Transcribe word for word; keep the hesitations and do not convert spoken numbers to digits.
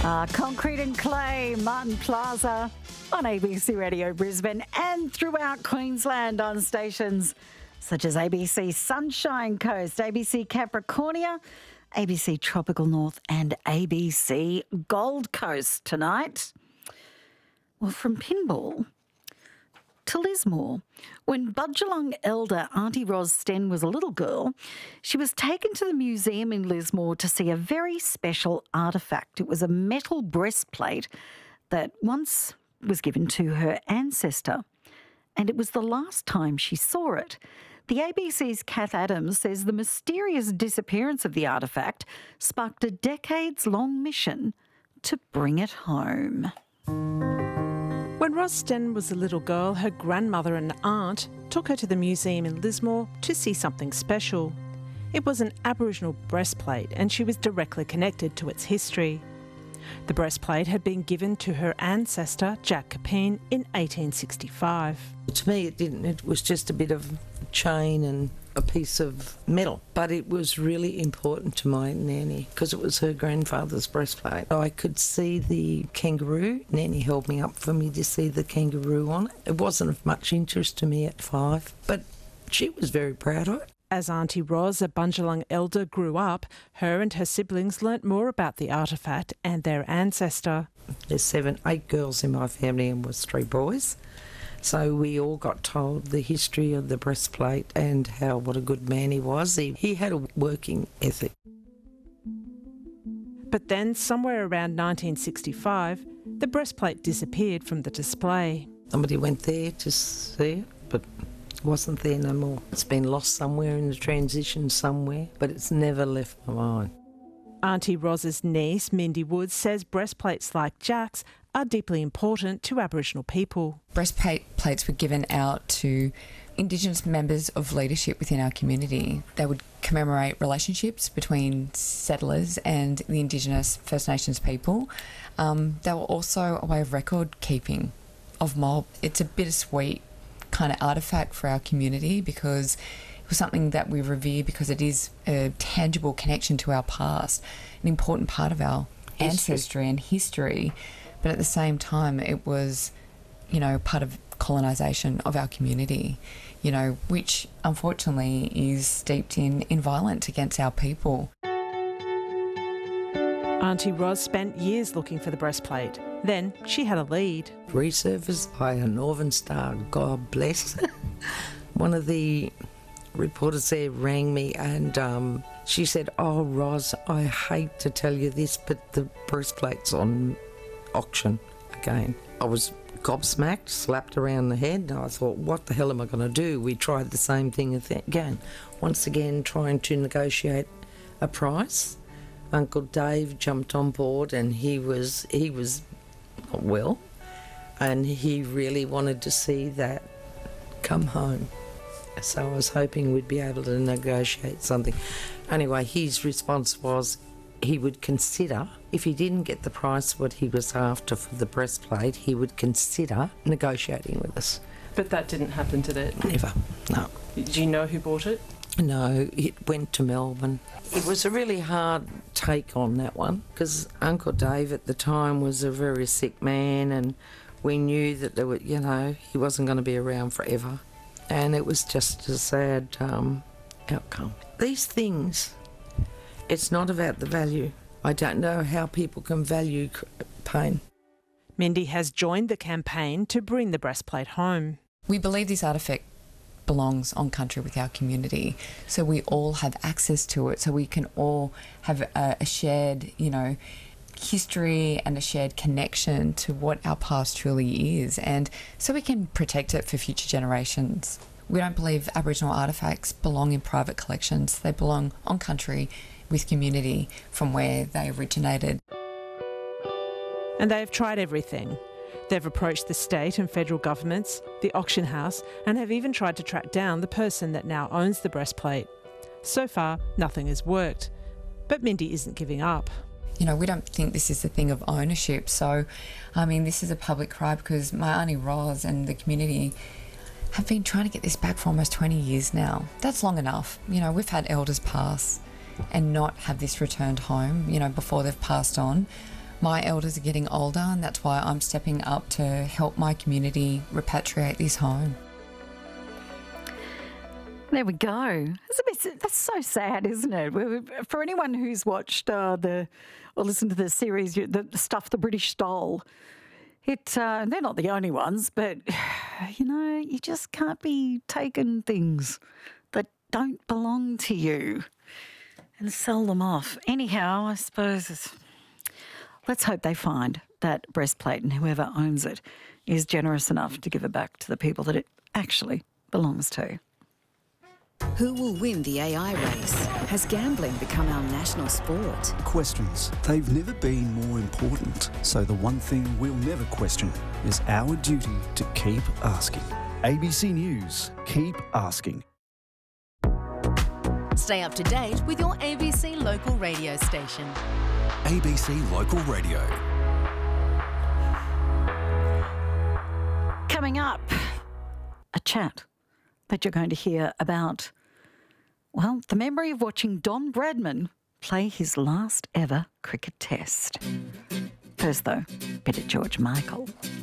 Uh, Concrete and Clay, Martin Plaza on A B C Radio Brisbane and throughout Queensland on stations such as A B C Sunshine Coast, A B C Capricornia, A B C Tropical North and A B C Gold Coast tonight. Well, from pinball to Lismore. When Budjalong elder Auntie Ros Sten was a little girl, she was taken to the museum in Lismore to see a very special artefact. It was a metal breastplate that once was given to her ancestor, and it was the last time she saw it. The A B C's Kath Adams says the mysterious disappearance of the artefact sparked a decades-long mission to bring it home. When Ros Sten was a little girl, her grandmother and aunt took her to the museum in Lismore to see something special. It was an Aboriginal breastplate and she was directly connected to its history. The breastplate had been given to her ancestor, Jack Capine, in eighteen sixty-five. To me, it didn't. It was just a bit of chain and a piece of metal. But it was really important to my nanny because it was her grandfather's breastplate. I could see the kangaroo. Nanny held me up for me to see the kangaroo on it. It wasn't of much interest to me at five, but she was very proud of it. As Auntie Ros, a Bundjalung elder, grew up, her and her siblings learnt more about the artefact and their ancestor. There's seven, eight girls in my family and was three boys. So we all got told the history of the breastplate and how what a good man he was. He, he had a working ethic. But then, somewhere around nineteen sixty-five, the breastplate disappeared from the display. Somebody went there to see it, but it wasn't there no more. It's been lost somewhere in the transition somewhere, but it's never left my mind. Auntie Ros's niece, Mindy Woods, says breastplates like Jack's are deeply important to Aboriginal people. Breastplates were given out to Indigenous members of leadership within our community. They would commemorate relationships between settlers and the Indigenous First Nations people. Um, they were also a way of record keeping of mob. It's a bittersweet kind of artefact for our community because it was something that we revere because it is a tangible connection to our past, an important part of our history. ancestry and history. But at the same time, it was, you know, part of colonisation of our community, you know, which unfortunately is steeped in, in violence against our people. Auntie Ros spent years looking for the breastplate. Then she had a lead. Resurfaced by a Northern Star, God bless. One of the reporters there rang me and um, she said, "Oh, Ros, I hate to tell you this, but the breastplate's on auction again." I was gobsmacked, slapped around the head, and I thought, what the hell am I going to do? We tried the same thing again. Once again, trying to negotiate a price. Uncle Dave jumped on board and he was, he was not well, and he really wanted to see that come home. So I was hoping we'd be able to negotiate something. Anyway, his response was, he would consider, if he didn't get the price what he was after for the breastplate, he would consider negotiating with us. But that didn't happen, did it? Never, no. Do you know who bought it? No, it went to Melbourne. It was a really hard take on that one because Uncle Dave at the time was a very sick man and we knew that there were, you know, he wasn't going to be around forever. And it was just a sad um, outcome. These things, it's not about the value. I don't know how people can value pain. Mindy has joined the campaign to bring the breastplate home. We believe this artefact belongs on country with our community, so we all have access to it, so we can all have a, a shared, you know, history and a shared connection to what our past truly is, and so we can protect it for future generations. We don't believe Aboriginal artefacts belong in private collections. They belong on country with community from where they originated. And they have tried everything. They've approached the state and federal governments, the auction house, and have even tried to track down the person that now owns the breastplate. So far, nothing has worked. But Mindy isn't giving up. You know, we don't think this is a thing of ownership. So, I mean, this is a public cry because my Auntie Ros and the community have been trying to get this back for almost twenty years now. That's long enough. You know, we've had elders pass and not have this returned home, you know, before they've passed on. My elders are getting older, and that's why I'm stepping up to help my community repatriate this home. There we go. It's a bit, that's so sad, isn't it? For anyone who's watched uh, the or listened to the series, the stuff the British stole, it uh, they're not the only ones, but you know, you just can't be taking things that don't belong to you and sell them off. Anyhow, I suppose it's, let's hope they find that breastplate and whoever owns it is generous enough to give it back to the people that it actually belongs to. Who will win the A I race? Has gambling become our national sport? Questions. They've never been more important. So the one thing we'll never question is our duty to keep asking. A B C News. Keep asking. Stay up to date with your A B C local radio station. A B C Local Radio. Coming up, a chat that you're going to hear about, well, the memory of watching Don Bradman play his last ever cricket test. First, though, bit of George Michael.